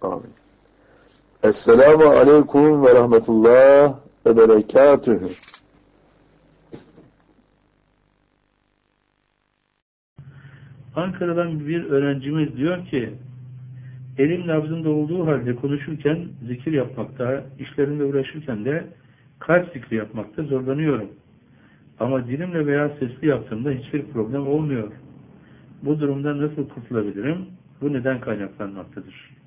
Amin. Esselamu aleyküm ve rahmetullah ve berekatühü. Ankara'dan bir öğrencimiz diyor ki, elim nabzımda olduğu halde konuşurken zikir yapmakta, işlerimle uğraşırken de kalp zikri yapmakta zorlanıyorum. Ama dilimle veya sesli yaptığımda hiçbir problem olmuyor. Bu durumdan nasıl kurtulabilirim? Bu neden kaynaklanmaktadır?